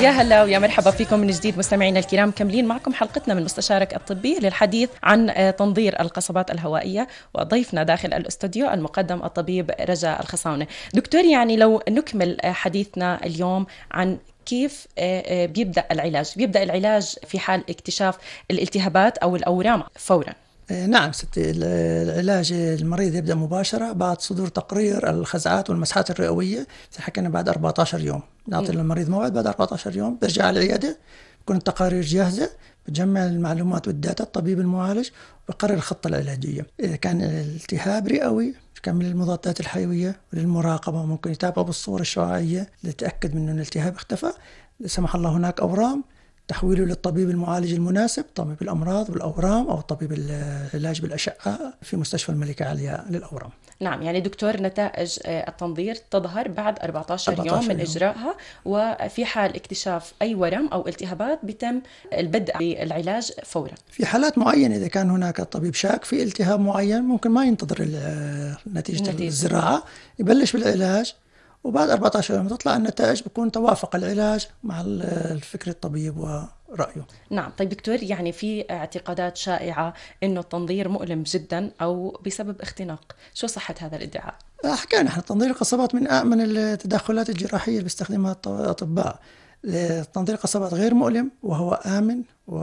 يا هلا ويا مرحبا فيكم من جديد مستمعينا الكرام، كملين معكم حلقتنا من مستشارك الطبي للحديث عن تنظير القصبات الهوائية، وضيفنا داخل الاستوديو المقدم الطبيب رجاء الخصاونة. دكتور، يعني لو نكمل حديثنا اليوم عن كيف بيبدأ العلاج في حال اكتشاف الالتهابات أو الأورام فورا. نعم ستي، العلاج المريض يبدأ مباشرة بعد صدور تقرير الخزعات والمسحات الرئوية. حكينا بعد 14 يوم نعطي للمريض موعد، بعد 14 يوم برجع على العيادة، بكون التقارير جاهزة، بتجمع المعلومات والداتا، الطبيب المعالج بقرر الخطة العلاجية. إذا كان الالتهاب رئوي كمل المضادات الحيوية وللمراقبة، ممكن يتابعه بالصورة الشعاعية لتأكد من أن الالتهاب اختفى. لا سمح الله هناك أورام، تحويله للطبيب المعالج المناسب، طبيب الأمراض والأورام أو طبيب العلاج بالأشعة في مستشفى الملكة عليا للأورام. نعم، يعني دكتور نتائج التنظير تظهر بعد 14 يوم من إجرائها، وفي حال اكتشاف أي ورم أو التهابات بيتم البدء بالعلاج فورا. في حالات معينة إذا كان هناك الطبيب شاك في التهاب معين ممكن ما ينتظر نتيجة الزراعة، يبلش بالعلاج، وبعد 14 يوم تطلع النتائج بكون توافق العلاج مع الفكر الطبيب ورأيه. نعم. طيب دكتور، يعني في اعتقادات شائعة إنه التنظير مؤلم جدا أو بسبب اختناق، شو صحة هذا الادعاء؟ حكينا احنا تنظير القصبات من أأمن التدخلات الجراحية اللي بيستخدمها الأطباء. تنظير القصبات غير مؤلم، وهو آمن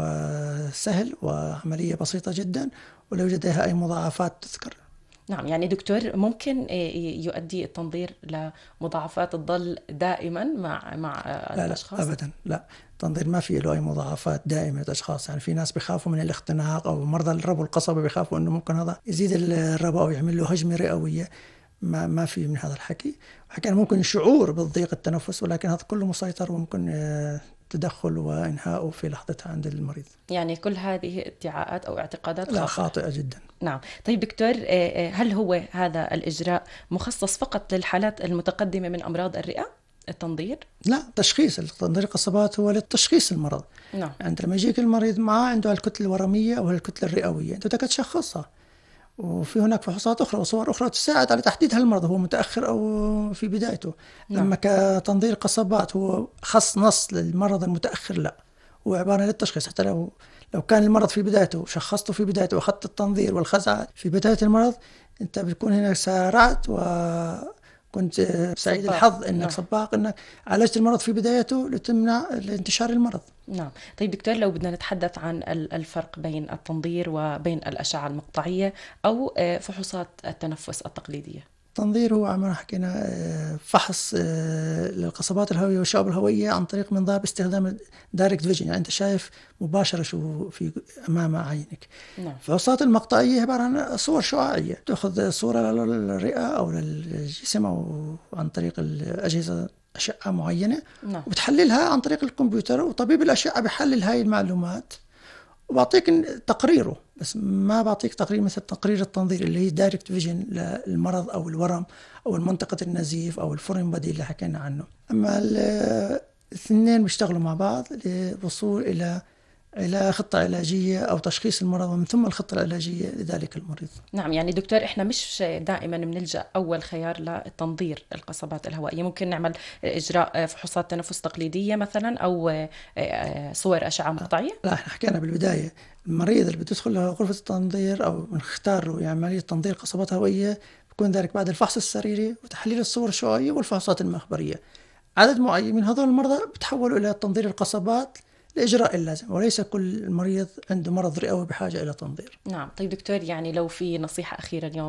وسهل وعملية بسيطة جدا، ولا يوجد لها أي مضاعفات تذكر. نعم، يعني دكتور ممكن يؤدي التنظير لمضاعفات تظل دائما مع الأشخاص؟ لا أبدا، لا، التنظير ما فيه له أي مضاعفات دائمة للأشخاص. يعني في ناس بيخافوا من الاختناق، أو مرضى الربو القصبي بيخافوا أنه ممكن هذا يزيد الربو أو يعمل له هجمة رئوية. ما في من هذا الحكي. حكينا ممكن شعور بالضيق التنفس، ولكن هذا كله مسيطر وممكن تدخل وإنهاءه في لحظتها عند المريض. يعني كل هذه ادعاءات أو اعتقادات خاطئة جدا. نعم. طيب دكتور، هل هو هذا الإجراء مخصص فقط للحالات المتقدمة من أمراض الرئة التنظير؟ لا، تشخيص تنظير القصبات هو للتشخيص المرض. نعم. يعني لما يجيك المريض معه عنده الكتلة الورمية أو الكتلة الرئوية، أنت بدك تشخصها، وفي هناك فحوصات أخرى وصور أخرى تساعد على تحديد هل المرض هو متأخر أو في بدايته. نعم. أما كتنظير قصبات هو خص نص للمرض المتأخر، لا، هو عبارة للتشخيص. حتى لو كان المرض في بدايته شخصته في بدايته وأخذت التنظير والخزعة في بداية المرض، أنت بتكون هنا سارعت وكنت سعيد الحظ أنك نعم. سباق أنك عالجت المرض في بدايته لتمنع انتشار المرض. نعم. طيب دكتور، لو بدنا نتحدث عن الفرق بين التنظير وبين الأشعة المقطعية أو فحوصات التنفس التقليدية. التنظير هو عم حكينا فحص للقصبات الهوائية والشعب الهوائية عن طريق منظار باستخدام دايركت فيجن، يعني أنت شايف مباشرة شو في أمام عينك. نعم. الفحوصات المقطعية عبارة عن صور شعاعية، تأخذ صورة للرئة أو للجسم أو عن طريق الأجهزة أشعة معينة. نعم. وبتحللها عن طريق الكمبيوتر، وطبيب الأشعة بيحلل هاي المعلومات وبعطيك تقريره، بس ما بعطيك تقرير مثل تقرير التنظير اللي هي دايركت فيجن للمرض أو الورم أو المنطقة النزيف أو الفورين بادي اللي حكينا عنه. أما الاثنين بيشتغلوا مع بعض للوصول إلى خطة علاجية أو تشخيص المرض، ومن ثم الخطة العلاجية لذلك المريض. نعم، يعني دكتور إحنا مش دائما بنلجأ أول خيار للتنظير القصبات الهوائية، ممكن نعمل إجراء فحوصات تنفس تقليدية مثلا أو صور أشعة مقطعية. لا، إحنا حكينا بالبداية المريض اللي بتدخل غرفة التنظير أو بنختار يعني عملية تنظير قصبات هوائية بيكون ذلك بعد الفحص السريري وتحليل الصور الشعاعية والفحوصات المخبرية. عدد معين من هذول المرضى بتحولوا إلى تنظير القصبات لإجراء اللازم، وليس كل مريض عنده مرض رئوي بحاجة إلى تنظير. نعم. طيب دكتور، يعني لو في نصيحة أخيرة اليوم